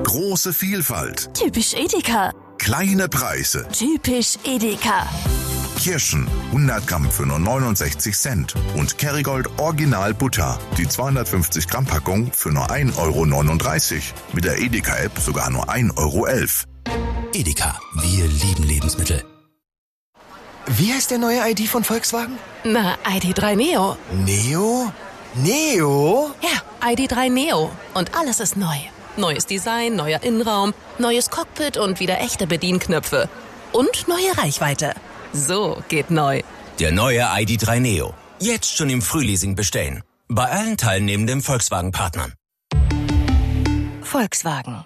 Große Vielfalt. Typisch Edeka. Kleine Preise. Typisch Edeka. Kirschen 100 Gramm für nur 69 Cent. Und Kerrygold Original Butter. Die 250 Gramm Packung für nur 1,39 €. Mit der Edeka-App sogar nur 1,11 €. Edeka, wir lieben Lebensmittel. Wie heißt der neue ID von Volkswagen? Na, ID.3 Neo. Neo? Neo? Ja, ID.3 Neo. Und alles ist neu. Neues Design, neuer Innenraum, neues Cockpit und wieder echte Bedienknöpfe. Und neue Reichweite. So geht neu. Der neue ID.3 Neo. Jetzt schon im Frühleasing bestellen. Bei allen teilnehmenden Volkswagen-Partnern. Volkswagen.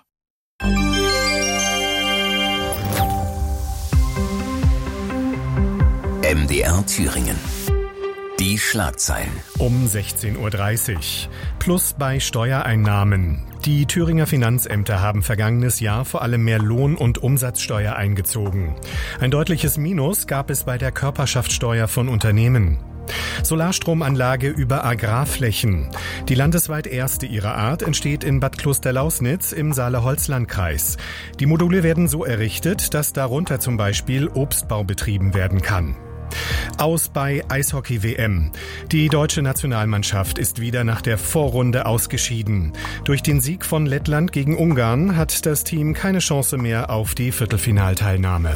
MDR Thüringen. Die Schlagzeilen. Um 16:30 Uhr. Plus bei Steuereinnahmen. Die Thüringer Finanzämter haben vergangenes Jahr vor allem mehr Lohn- und Umsatzsteuer eingezogen. Ein deutliches Minus gab es bei der Körperschaftssteuer von Unternehmen. Solarstromanlage über Agrarflächen. Die landesweit erste ihrer Art entsteht in Bad Klosterlausnitz im Saale-Holzland-Kreis. Die Module werden so errichtet, dass darunter zum Beispiel Obstbau betrieben werden kann. Aus bei Eishockey-WM. Die deutsche Nationalmannschaft ist wieder nach der Vorrunde ausgeschieden. Durch den Sieg von Lettland gegen Ungarn hat das Team keine Chance mehr auf die Viertelfinalteilnahme.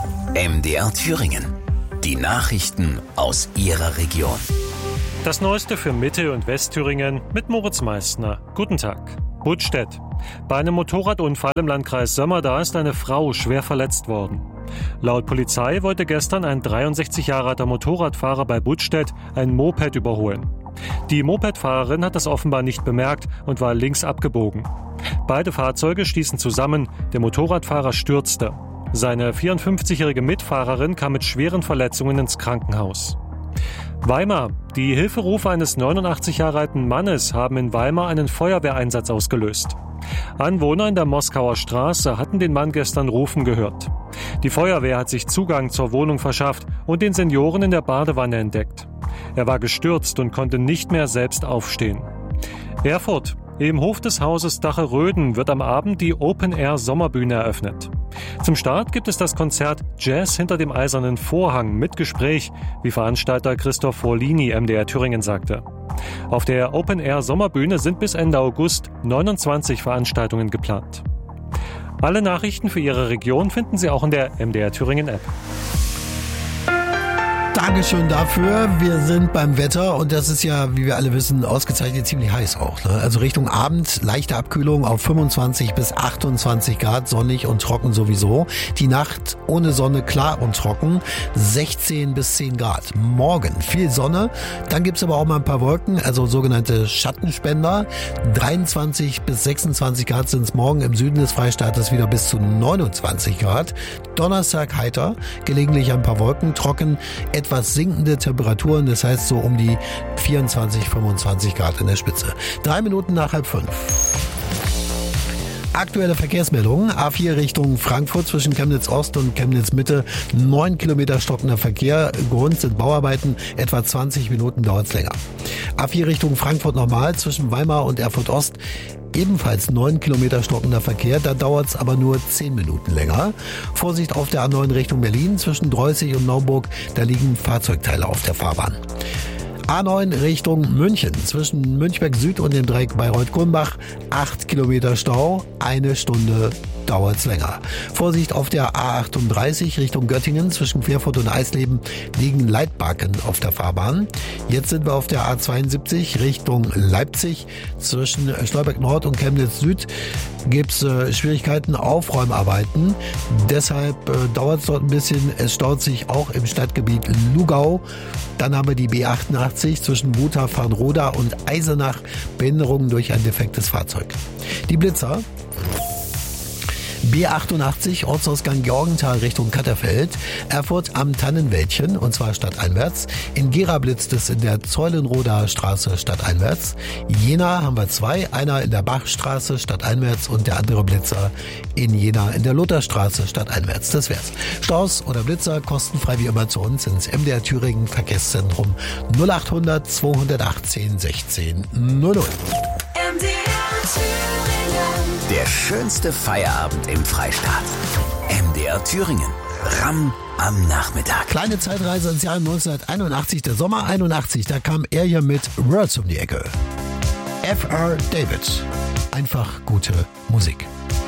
MDR Thüringen. Die Nachrichten aus Ihrer Region. Das Neueste für Mitte- und Westthüringen mit Moritz Meissner. Guten Tag. Budstedt. Bei einem Motorradunfall im Landkreis Sömmerda ist eine Frau schwer verletzt worden. Laut Polizei wollte gestern ein 63 Jahre alter Motorradfahrer bei Budstedt ein Moped überholen. Die Mopedfahrerin hat das offenbar nicht bemerkt und war links abgebogen. Beide Fahrzeuge stießen zusammen, der Motorradfahrer stürzte. Seine 54-jährige Mitfahrerin kam mit schweren Verletzungen ins Krankenhaus. Weimar. Die Hilferufe eines 89 Jahre alten Mannes haben in Weimar einen Feuerwehreinsatz ausgelöst. Anwohner in der Moskauer Straße hatten den Mann gestern rufen gehört. Die Feuerwehr hat sich Zugang zur Wohnung verschafft und den Senioren in der Badewanne entdeckt. Er war gestürzt und konnte nicht mehr selbst aufstehen. Erfurt. Im Hof des Hauses Dache-Röden wird am Abend die Open-Air-Sommerbühne eröffnet. Zum Start gibt es das Konzert Jazz hinter dem eisernen Vorhang mit Gespräch, wie Veranstalter Christoph Forlini MDR Thüringen sagte. Auf der Open-Air-Sommerbühne sind bis Ende August 29 Veranstaltungen geplant. Alle Nachrichten für Ihre Region finden Sie auch in der MDR Thüringen App. Dankeschön dafür. Wir sind beim Wetter und das ist ja, wie wir alle wissen, ausgezeichnet ziemlich heiß auch. Ne? Also Richtung Abend leichte Abkühlung auf 25 bis 28 Grad, sonnig und trocken sowieso. Die Nacht ohne Sonne klar und trocken, 16 bis 10 Grad. Morgen viel Sonne, dann gibt's aber auch mal ein paar Wolken, also sogenannte Schattenspender. 23 bis 26 Grad sind's morgen, im Süden des Freistaates wieder bis zu 29 Grad. Donnerstag heiter, gelegentlich ein paar Wolken, trocken, etwas sinkende Temperaturen, das heißt so um die 24, 25 Grad in der Spitze. 3 Minuten nach 4:30. Aktuelle Verkehrsmeldungen. A4 Richtung Frankfurt zwischen Chemnitz Ost und Chemnitz Mitte. 9 Kilometer stockender Verkehr. Grund sind Bauarbeiten. Etwa 20 Minuten dauert's länger. A4 Richtung Frankfurt nochmal zwischen Weimar und Erfurt Ost. Ebenfalls 9 Kilometer stockender Verkehr, da dauert's aber nur 10 Minuten länger. Vorsicht auf der A9 Richtung Berlin zwischen Dreußig und Naumburg, da liegen Fahrzeugteile auf der Fahrbahn. A9 Richtung München zwischen Münchberg Süd und dem Dreieck Bayreuth-Kulmbach, 8 Kilometer Stau, 1 Stunde dauert's länger. Vorsicht auf der A38 Richtung Göttingen zwischen Querfurt und Eisleben liegen Leitbarken auf der Fahrbahn. Jetzt sind wir auf der A72 Richtung Leipzig zwischen Stolberg Nord und Chemnitz Süd. Gibt's Schwierigkeiten, Aufräumarbeiten. Deshalb dauert's dort ein bisschen. Es staut sich auch im Stadtgebiet Lugau. Dann haben wir die B88 zwischen Wutach-Farnroda und Eisenach. Behinderungen durch ein defektes Fahrzeug. Die Blitzer. B88 Ortsausgang Georgenthal Richtung Katterfeld, Erfurt am Tannenwäldchen und zwar stadteinwärts. In Gera blitzt es in der Zeulenroder Straße stadteinwärts. Jena haben wir 2, einer in der Bachstraße stadteinwärts und der andere Blitzer in Jena in der Lutherstraße stadteinwärts. Das wär's. Staus oder Blitzer kostenfrei wie immer zu uns ins MDR Thüringen Verkehrszentrum 0800 218 16 00. MDR Thüringen. Der schönste Feierabend im Freistaat. MDR Thüringen. Ram am Nachmittag. Kleine Zeitreise ins Jahr 1981, der Sommer 81, da kam er hier mit Words um die Ecke. F.R. David. Einfach gute Musik.